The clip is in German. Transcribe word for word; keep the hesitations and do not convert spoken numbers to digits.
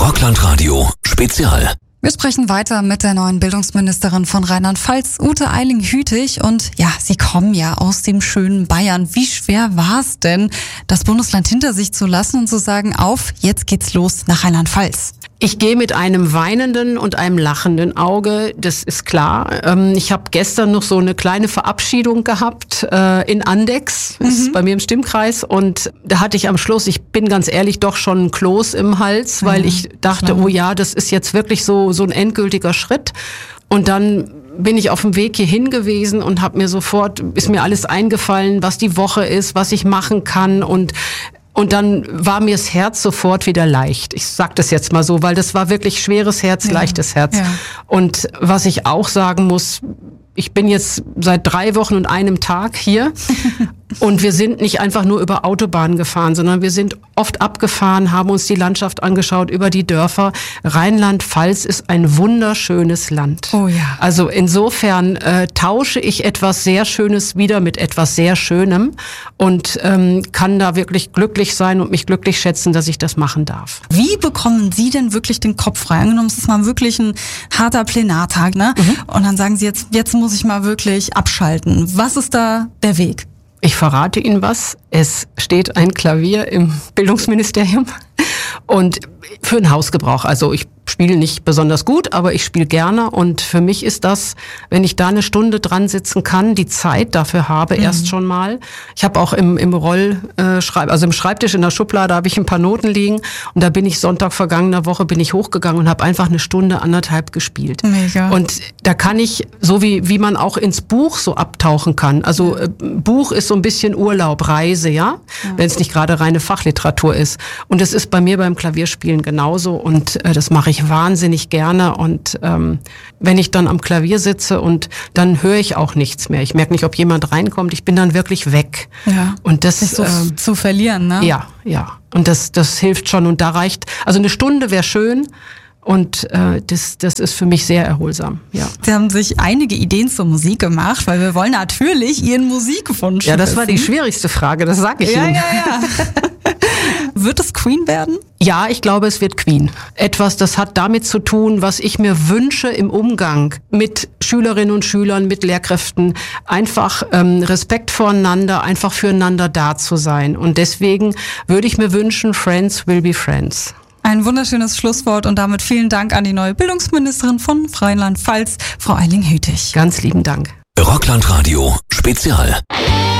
Rockland-Radio Spezial. Wir sprechen weiter mit der neuen Bildungsministerin von Rheinland-Pfalz, Ute Eiling-Hütig. Und ja, Sie kommen ja aus dem schönen Bayern. Wie schwer war es denn, das Bundesland hinter sich zu lassen und zu sagen, auf, jetzt geht's los nach Rheinland-Pfalz? Ich gehe mit einem weinenden und einem lachenden Auge, das ist klar. Ich habe gestern noch so eine kleine Verabschiedung gehabt in Andex, das ist mhm. bei mir im Stimmkreis. Und da hatte ich am Schluss, ich bin ganz ehrlich, doch schon ein Kloß im Hals, weil ja, ich dachte, klar. oh ja, das ist jetzt wirklich so, so ein endgültiger Schritt. Und dann bin ich auf dem Weg hierhin gewesen und habe mir sofort, ist mir alles eingefallen, was die Woche ist, was ich machen kann und Und dann war mir das Herz sofort wieder leicht. Ich sag das jetzt mal so, weil das war wirklich schweres Herz, ja. leichtes Herz. Ja. Und was ich auch sagen muss, ich bin jetzt seit drei Wochen und einem Tag hier und wir sind nicht einfach nur über Autobahnen gefahren, sondern wir sind oft abgefahren, haben uns die Landschaft angeschaut, über die Dörfer. Rheinland-Pfalz ist ein wunderschönes Land. Oh ja. Also insofern äh, tausche ich etwas sehr Schönes wieder mit etwas sehr Schönem und ähm, kann da wirklich glücklich sein und mich glücklich schätzen, dass ich das machen darf. Wie bekommen Sie denn wirklich den Kopf frei? Angenommen, es ist mal wirklich ein harter Plenartag, ne? Mhm. Und dann sagen Sie jetzt, jetzt muss ich mal wirklich abschalten. Was ist da der Weg? Ich verrate Ihnen was. Es steht ein Klavier im Bildungsministerium und für den Hausgebrauch. Also ich spiele nicht besonders gut, aber ich spiele gerne und für mich ist das, wenn ich da eine Stunde dran sitzen kann, die Zeit dafür habe, mhm. erst schon mal. Ich habe auch im im Rollschreib, also im Schreibtisch in der Schublade habe ich ein paar Noten liegen und da bin ich Sonntag vergangener Woche bin ich hochgegangen und habe einfach eine Stunde, anderthalb gespielt. Mega. Und da kann ich, so wie wie man auch ins Buch so abtauchen kann. Also äh, Buch ist so ein bisschen Urlaub, Reise, ja, ja. wenn es nicht gerade reine Fachliteratur ist. Und das ist bei mir beim Klavierspielen genauso und äh, das mache ich wahnsinnig gerne und ähm, wenn ich dann am Klavier sitze und dann höre ich auch nichts mehr. Ich merke nicht, ob jemand reinkommt. Ich bin dann wirklich weg. Ja. Und das nicht so ähm, zu verlieren, ne? Ja, ja. Und das das hilft schon und da reicht. Also eine Stunde wäre schön. Und äh, das, das ist für mich sehr erholsam. Ja. Sie haben sich einige Ideen zur Musik gemacht, weil wir wollen natürlich Ihren Musikwunsch. Ja, das war die schwierigste Frage, das sage ich ja, Ihnen. Ja, ja, ja. Wird es Queen werden? Ja, ich glaube, es wird Queen. Etwas, das hat damit zu tun, was ich mir wünsche im Umgang mit Schülerinnen und Schülern, mit Lehrkräften. Einfach ähm, Respekt voreinander, einfach füreinander da zu sein. Und deswegen würde ich mir wünschen, Friends will be friends. Ein wunderschönes Schlusswort und damit vielen Dank an die neue Bildungsministerin von Rheinland-Pfalz, Frau Eiling-Hütig. Ganz lieben Dank. Rockland-Radio Spezial.